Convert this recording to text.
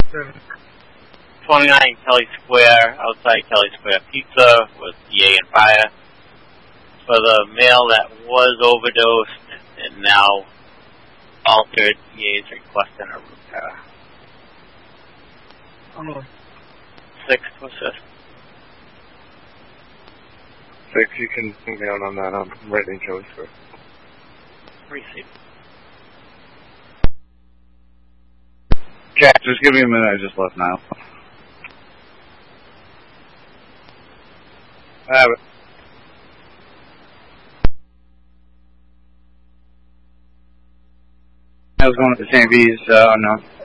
29 Kelly Square, outside Kelly Square Pizza with EA and fire. For the male that was overdosed and now altered, EA is requesting a repair. 6 to assist. 6, you can ping down on that. I'm writing Joey's first. Receive. Jack, just give me a minute. I just left now. I have it. I was going to the St. V's, unknown.